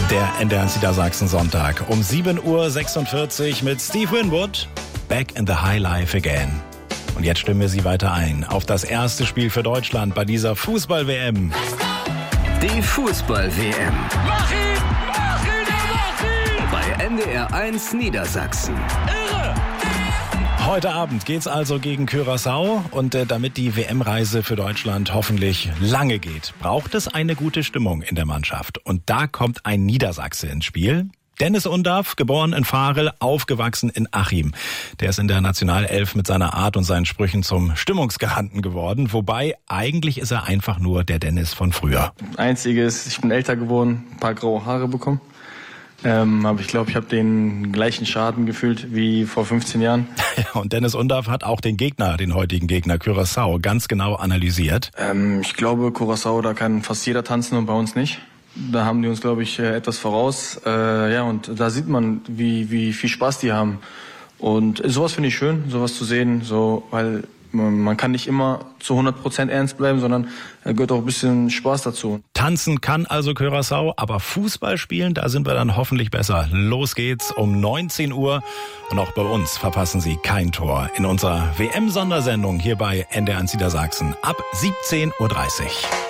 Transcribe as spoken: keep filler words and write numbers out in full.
Der N D R Niedersachsen Sonntag um sieben Uhr sechsundvierzig mit Steve Winwood. Back in the High Life again. Und jetzt stimmen wir Sie weiter ein auf das erste Spiel für Deutschland bei dieser Fußball-W M. Die Fußball-W M. Mach ihn! Mach ihn! Mach ihn! Bei N D R eins Niedersachsen. Irre! Heute Abend geht's also gegen Curaçao und äh, damit die W M-Reise für Deutschland hoffentlich lange geht, braucht es eine gute Stimmung in der Mannschaft. Und da kommt ein Niedersachse ins Spiel. Dennis Undaff, geboren in Varel, aufgewachsen in Achim. Der ist in der Nationalelf mit seiner Art und seinen Sprüchen zum Stimmungsgaranten geworden. Wobei, eigentlich ist er einfach nur der Dennis von früher. Einziges, ich bin älter geworden, ein paar graue Haare bekommen. Ähm, aber ich glaube, ich habe den gleichen Schaden gefühlt wie vor fünfzehn Jahren. Ja, und Dennis Undaff hat auch den Gegner, den heutigen Gegner Curaçao, ganz genau analysiert. Ähm, ich glaube, Curaçao, da kann fast jeder tanzen und bei uns nicht. Da haben die uns, glaube ich, etwas voraus. Äh, ja, und da sieht man, wie, wie viel Spaß die haben. Und sowas finde ich schön, sowas zu sehen, so, weil man kann nicht immer zu hundert Prozent ernst bleiben, sondern da gehört auch ein bisschen Spaß dazu. Tanzen kann also Curaçao, aber Fußball spielen, da sind wir dann hoffentlich besser. Los geht's um neunzehn Uhr und auch bei uns verpassen Sie kein Tor in unserer W M-Sondersendung hier bei N D R eins Niedersachsen ab siebzehn Uhr dreißig.